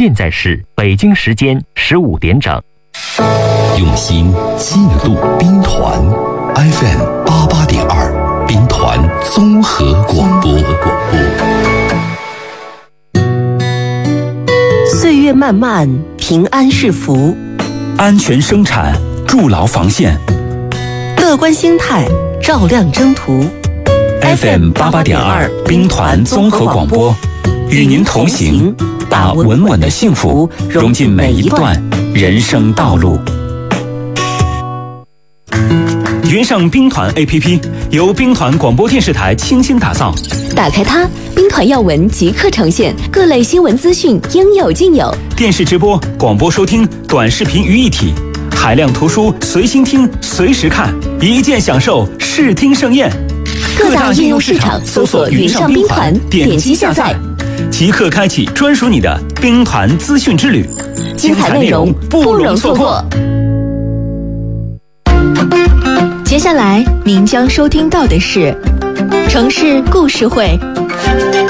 现在是北京时间15点整。 用心记录兵团 FM88.2兵团综合广播。 岁月漫漫，平安是福。 安全生产，筑牢防线。 乐观心态，照亮征途。 FM88.2兵团综合广播，与您同行，把稳稳的幸福融进每一段人生道路。云上兵团 APP 由兵团广播电视台倾心打造， 打开它，兵团要闻即刻呈现，各类新闻资讯应有尽有。 电视直播、广播收听、短视频于一体，海量图书随心听、随时看，一键享受视听盛宴。 各大应用市场搜索云上兵团，点击下载， 即刻开启专属你的兵团资讯之旅， 精彩内容不容错过。接下来您将收听到的是城市故事会。